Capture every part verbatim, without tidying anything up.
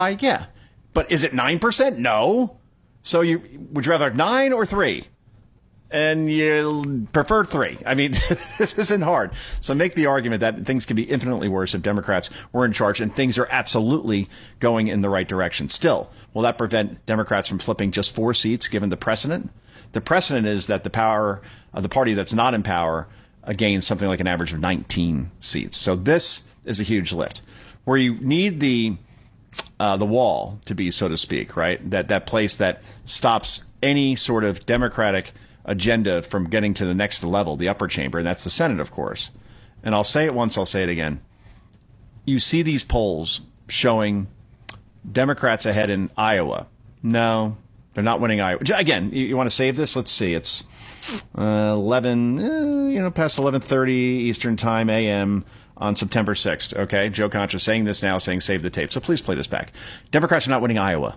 Uh, yeah. But is it nine percent? No. So you would you rather have nine or three? And you prefer three. I mean, this isn't hard. So make the argument that things could be infinitely worse if Democrats were in charge, and things are absolutely going in the right direction. Still, will that prevent Democrats from flipping just four seats given the precedent? The precedent is that the power of the party that's not in power uh, gains something like an average of nineteen seats. So this is a huge lift. Where you need the uh, the wall to be, so to speak, right? That that place that stops any sort of Democratic agenda from getting to the next level, the upper chamber, and that's the Senate, of course. And I'll say it once, I'll say it again. You see these polls showing Democrats ahead in Iowa. No, they're not winning Iowa. Again, you, you want to save this? Let's see. It's uh, eleven, uh, you know, past eleven thirty Eastern Time A M on September sixth. Okay, Joe Concha saying this now, saying save the tape. So please play this back. Democrats are not winning Iowa.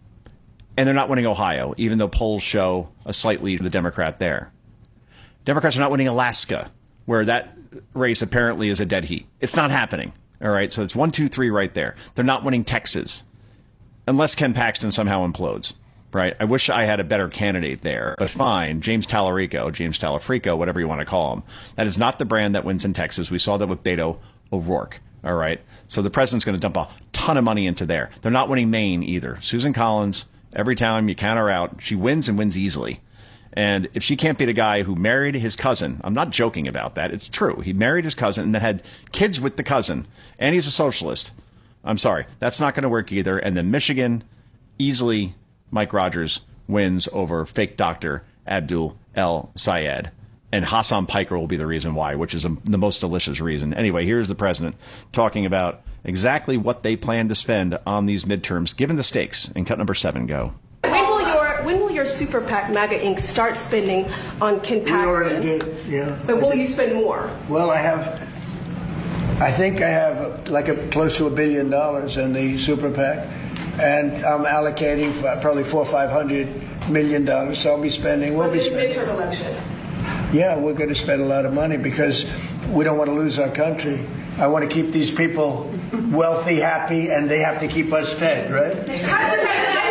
And they're not winning Ohio, even though polls show a slight lead for the Democrat there. Democrats are not winning Alaska, where that race apparently is a dead heat. It's not happening. All right, so it's one, two, three right there. They're not winning Texas, unless Ken Paxton somehow implodes. Right? I wish I had a better candidate there, but fine. James Tallarico, James Talafrico, whatever you want to call him. That is not the brand that wins in Texas. We saw that with Beto O'Rourke. All right, so the president's going to dump a ton of money into there. They're not winning Maine either. Susan Collins. Every time you count her out, she wins and wins easily. And if she can't beat a guy who married his cousin, I'm not joking about that. It's true. He married his cousin and then had kids with the cousin. And he's a socialist. I'm sorry. That's not going to work either. And then Michigan, easily, Mike Rogers wins over fake doctor Abdul El Sayed. And Hassan Piker will be the reason why, which is a, the most delicious reason. Anyway, here's the president talking about exactly what they plan to spend on these midterms, given the stakes. And cut number seven, go. When will your when will your super PAC MAGA Incorporated start spending on Ken Paxton? We already did, yeah. But will you spend more? Well, I have, I think I have like a, close to a billion dollars in the super PAC, and I'm allocating for probably four or five hundred million dollars. So I'll be spending. We'll For be this spending. midterm election. Yeah, we're going to spend a lot of money because we don't want to lose our country. I want to keep these people wealthy, happy, and they have to keep us fed, right? How do you,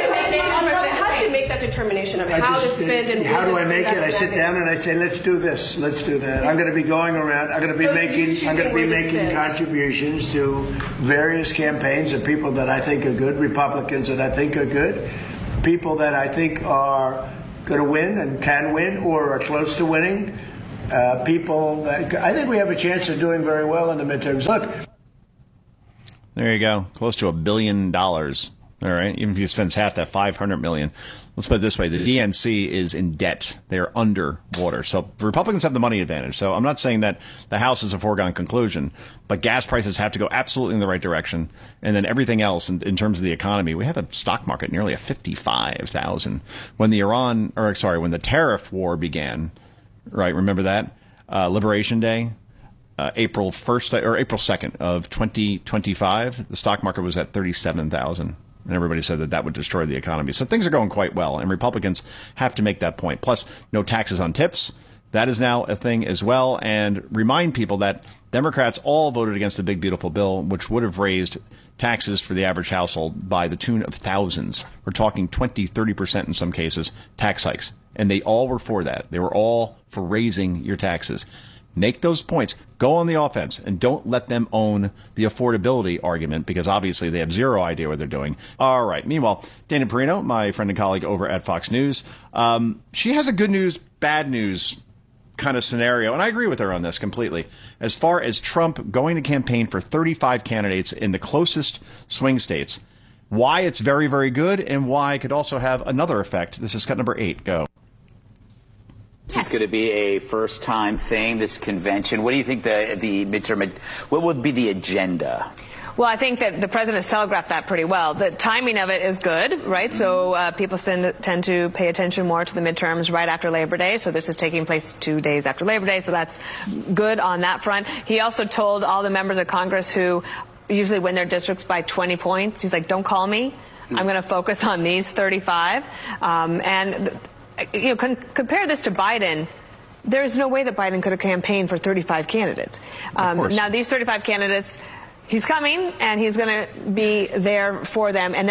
how do you make that determination of I how just, to spend and how when do to I make spend it? I sit down and I say, let's do this, let's do that. I'm going to be going around. I'm going to be So making. I'm going to be making contributions to various campaigns of people that I think are good, Republicans that I think are good, people that I think are going to win and can win or are close to winning. Uh, people that I think we have a chance of doing very well in the midterms. Look. There you go. Close to a billion dollars. All right. Even if you spend half that, five hundred million. Let's put it this way. The D N C is in debt. They are underwater. So the Republicans have the money advantage. So I'm not saying that the House is a foregone conclusion, but gas prices have to go absolutely in the right direction. And then everything else in, in terms of the economy, we have a stock market nearly a fifty-five thousand. When the Iran, or sorry, when the tariff war began, right? Remember that? Uh, Liberation Day, uh, April first or April second of twenty twenty-five, the stock market was at thirty-seven thousand. And everybody said that that would destroy the economy. So things are going quite well. And Republicans have to make that point. Plus, no taxes on tips. That is now a thing as well. And remind people that Democrats all voted against the big, beautiful bill, which would have raised taxes for the average household by the tune of thousands. We're talking twenty, thirty percent in some cases, tax hikes. And they all were for that. They were all for raising your taxes. Make those points. Go on the offense and don't let them own the affordability argument because obviously they have zero idea what they're doing. All right. Meanwhile, Dana Perino, my friend and colleague over at Fox News, um, she has a good news, bad news kind of scenario. And I agree with her on this completely. As far as Trump going to campaign for thirty-five candidates in the closest swing states, why it's very, very good and why it could also have another effect. This is cut number eight. Go. This is going to be a first-time thing, this convention. What do you think the the midterm, what would be the agenda? Well, I think that the president has telegraphed that pretty well. The timing of it is good, right? So uh, people tend, tend to pay attention more to the midterms right after Labor Day. So this is taking place two days after Labor Day. So that's good on that front. He also told all the members of Congress who usually win their districts by twenty points, he's like, don't call me. I'm going to focus on these thirty-five. Um, and... Th- You know, con- compare this to Biden. There's no way that Biden could have campaigned for thirty-five candidates. Um, now, these thirty-five candidates, he's coming, and he's going to be there for them. And